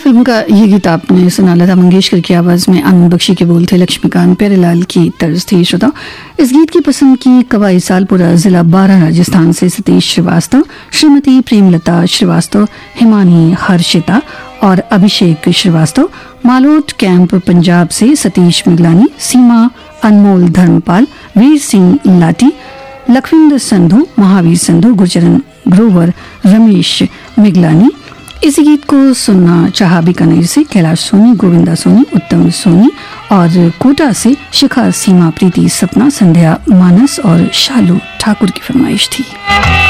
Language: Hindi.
फिल्म का ये गीत आपने सुना, लता मंगेशकर की आवाज़ में। आनंद बख्शी के बोल थे, लक्ष्मीकांत प्यारेलाल की तर्ज थी। श्रोता, इस गीत की पसंद की कवाई सालपुरा, जिला बारा, राजस्थान से सतीश श्रीवास्तव, श्रीमती प्रेमलता श्रीवास्तव, हिमानी हर्षिता और अभिषेक श्रीवास्तव। मालोट कैंप पंजाब से सतीश मिगलानी, सीमा अनमोल धर्मपाल, वीर सिंह लाटी, लखविंदर संधू, महावीर संधू, गुरचरण ग्रोवर, रमेश मिगलानी। इसी गीत को सुनना चाहा बीकानेर से कैलाश सोनी, गोविंदा सोनी, उत्तम सोनी और कोटा से शिखा, सीमा, प्रीति, सपना, संध्या, मानस और शालू ठाकुर की फरमाइश थी।